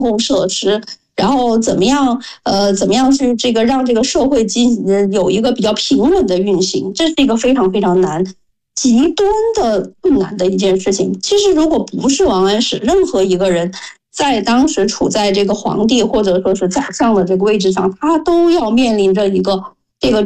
共设施，然后怎么样去这个让这个社会有一个比较平稳的运行，这是一个非常非常难、极端的困难的一件事情。其实如果不是王安石，任何一个人在当时处在这个皇帝或者说是宰相的这个位置上，他都要面临着一个这个